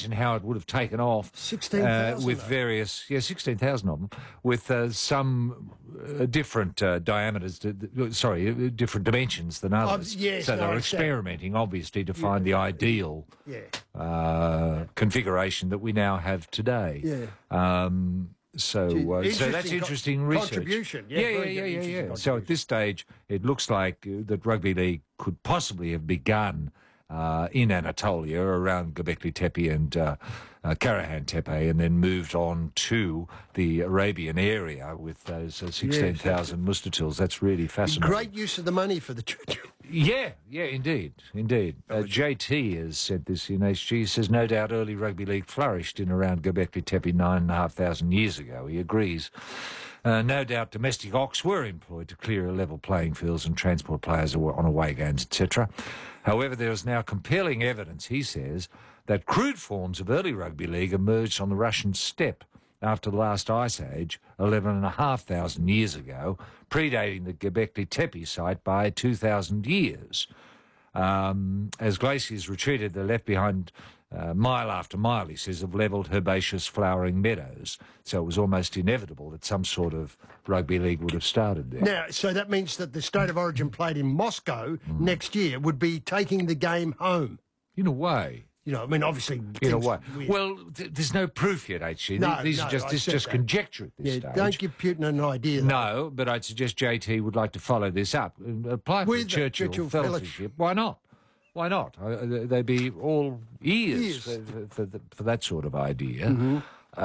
imagine how it would have taken off 16,000 with various 16,000 of them with some different diameters, different dimensions than others. Yes, so they're experimenting, obviously, to find the ideal configuration that we now have today. Yeah. So that's interesting research. Contribution. Yeah. So at this stage, it looks like that rugby league could possibly have begun in Anatolia around Göbekli Tepe and Karahan Tepe, and then moved on to the Arabian area with those 16,000 Mustatils. That's really fascinating. Great use of the money for the church. Yeah, indeed. JT has said this in HG. He says, no doubt early rugby league flourished in around Göbekli Tepe 9,500 years ago. He agrees. No doubt domestic ox were employed to clear level playing fields and transport players on away games, etc. However, there is now compelling evidence, he says, that crude forms of early rugby league emerged on the Russian steppe after the last ice age 11,500 years ago, predating the Göbekli Tepe site by 2,000 years. As glaciers retreated, they left behind mile after mile, he says, of levelled herbaceous flowering meadows. So it was almost inevitable that some sort of rugby league would have started there. Now, so that means that the State of Origin played in Moscow next year would be taking the game home. In a way. You know, I mean, obviously... In a way. Well, there's no proof yet, HG. This is just conjecture at this stage. Don't give Putin an idea. No, but I'd suggest JT would like to follow this up and apply for the Churchill Fellowship. Why not? Why not? They'd be all ears for that sort of idea.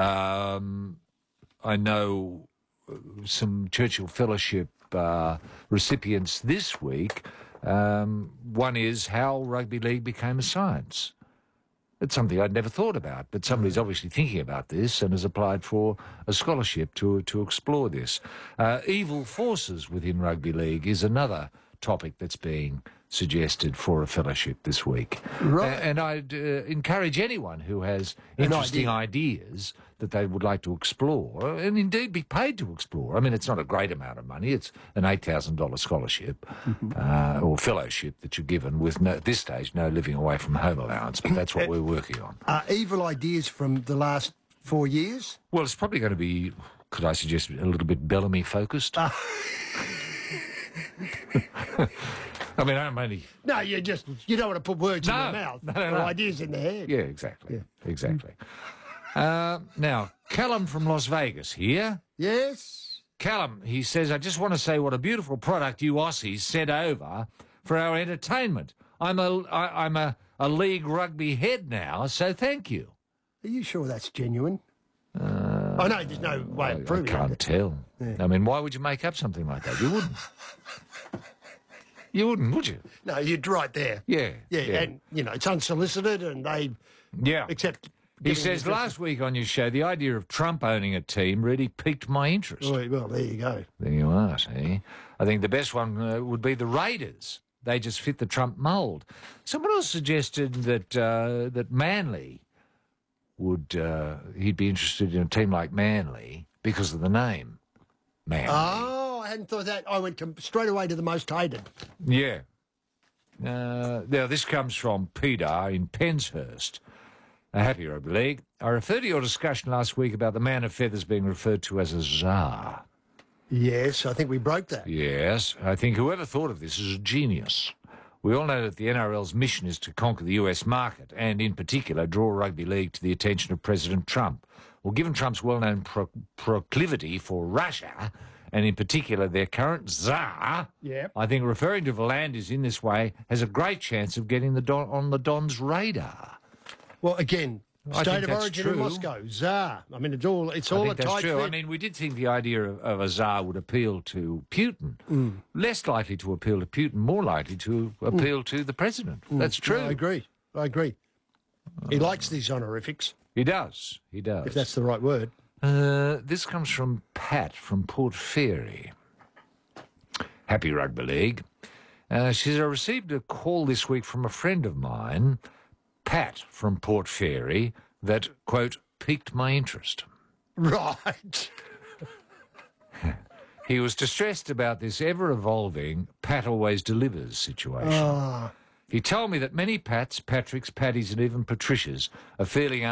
I know some Churchill Fellowship recipients this week. One is how rugby league became a science. It's something I'd never thought about, but somebody's obviously thinking about this and has applied for a scholarship to explore this. Evil forces within rugby league is another topic that's being suggested for a fellowship this week. Right. And I'd encourage anyone who has interesting ideas that they would like to explore, and indeed be paid to explore. I mean, it's not a great amount of money. It's an $8,000 scholarship or fellowship that you're given with, at this stage, no living away from home allowance, but that's what we're working on. Evil ideas from the last 4 years? Well, it's probably going to be, could I suggest, a little bit Bellamy-focused? I mean, I'm only... No, you don't want to put words in their mouth. No. Ideas in their head. Yeah, exactly. Now, Callum from Las Vegas here. Yes? Callum, he says, I just want to say what a beautiful product you Aussies sent over for our entertainment. I'm a league rugby head now, so thank you. Are you sure that's genuine? I know there's no way of proving it. I can't tell. Yeah. I mean, why would you make up something like that? You wouldn't. You wouldn't, would you? No, you'd right there. Yeah. And, you know, it's unsolicited and they accept... He says, last week on your show, the idea of Trump owning a team really piqued my interest. Well, there you go. There you are, see? I think the best one would be the Raiders. They just fit the Trump mould. Someone else suggested that Manly would... he'd be interested in a team like Manly because of the name. Manly. Oh, I hadn't thought of that. I went straight away to the most hated. Yeah. Now, this comes from Peter in Penshurst. Happy Rugby League. I refer to your discussion last week about the man of feathers being referred to as a czar. Yes, I think we broke that. Yes, I think whoever thought of this is a genius. We all know that the NRL's mission is to conquer the US market and, in particular, draw rugby league to the attention of President Trump. Well, given Trump's well-known proclivity for Russia, and in particular their current czar, I think referring to Volandis in this way has a great chance of getting on the Don's radar. Well, again, State of Origin in Moscow, czar. I mean, it's all a tight fit. I mean, we did think the idea of a czar would appeal to Putin. Less likely to appeal to Putin, more likely to appeal to the president. That's true. I agree. He likes these honorifics. He does. If that's the right word. This comes from Pat from Port Fairy. Happy Rugby League. She says, I received a call this week from a friend of mine, Pat from Port Fairy, that, quote, piqued my interest. Right. He was distressed about this ever-evolving Pat always delivers situation. He told me that many Pats, Patricks, Paddies and even Patricias are feeling